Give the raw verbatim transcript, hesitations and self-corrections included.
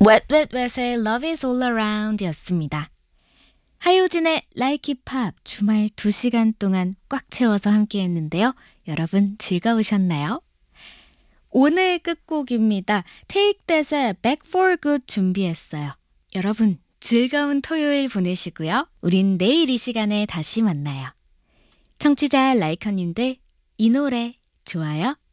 Wet Wet Wet의 Love is All Around 였습니다. 하효진의 Like It Pop 주말 두 시간 동안 꽉 채워서 함께 했는데요. 여러분 즐거우셨나요? 오늘 끝곡입니다. Take That의 Back for Good 준비했어요. 여러분 즐거운 토요일 보내시고요. 우린 내일 이 시간에 다시 만나요. 청취자 라이커님들 이 노래 좋아요?